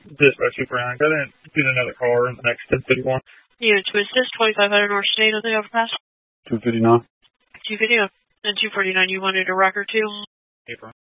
Dispatch Super 9. Go ahead and get another car in the next 1051. Unit Twist this 2500 North State on the overpass. 259. 259 and 249. You wanted a record too? April.